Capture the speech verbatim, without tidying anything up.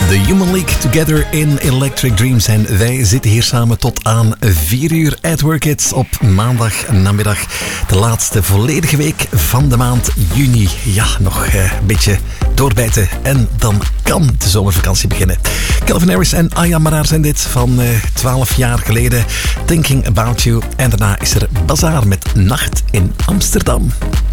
The Human League together in Electric Dreams. En wij zitten hier samen tot aan vier uur at Work It op maandag namiddag. De laatste volledige week van de maand juni. Ja, nog uh, een beetje doorbijten en dan kan de zomervakantie beginnen. Calvin Harris en Aya Marar zijn dit van uh, twaalf jaar geleden. Thinking About You. En daarna is er Bazaar met Nacht in Amsterdam.